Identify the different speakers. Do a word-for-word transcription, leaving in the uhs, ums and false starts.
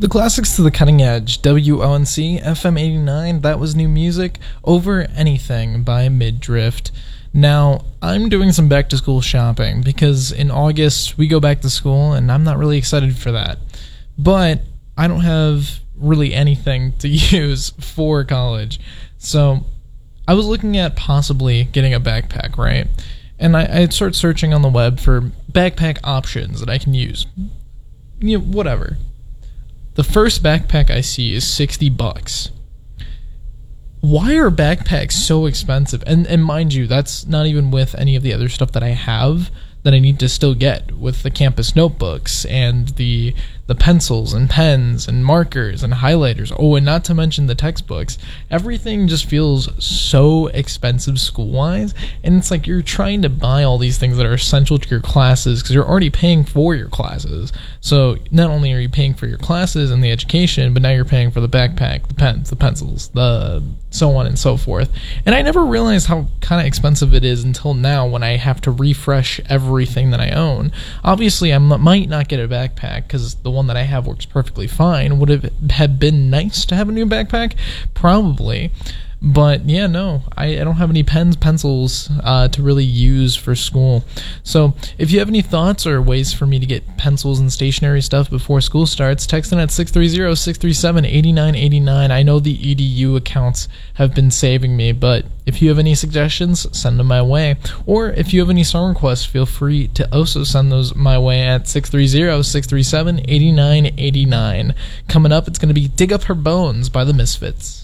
Speaker 1: The classics to the cutting edge, W O N C, F M eighty-nine, that was new music, Over Anything by Midrift. Now, I'm doing some back-to-school shopping, because in August we go back to school, and I'm not really excited for that. But I don't have really anything to use for college, so I was looking at possibly getting a backpack, right? And I, I'd start searching on the web for backpack options that I can use. You know, whatever. The first backpack I see is sixty bucks. Why are backpacks so expensive? And and mind you, that's not even with any of the other stuff that I have that I need to still get, with the campus notebooks and the the pencils and pens and markers and highlighters. Oh, and not to mention the textbooks. Everything just feels so expensive school-wise, and it's like you're trying to buy all these things that are essential to your classes because you're already paying for your classes. So not only are you paying for your classes and the education, but now you're paying for the backpack, the pens, the pencils, the so on and so forth. And I never realized how kind of expensive it is until now, when I have to refresh everything that I own. Obviously, I m- might not get a backpack because the one that I have works perfectly fine. Would it have been nice to have a new backpack? Probably. But yeah, no, I, I don't have any pens, pencils uh, to really use for school. So if you have any thoughts or ways for me to get pencils and stationery stuff before school starts, text in at six three zero, six three seven, eight nine eight nine. I know the E D U accounts have been saving me, but if you have any suggestions, send them my way. Or if you have any song requests, feel free to also send those my way at six three zero, six three seven, eight nine eight nine. Coming up, it's going to be Dig Up Her Bones by the Misfits.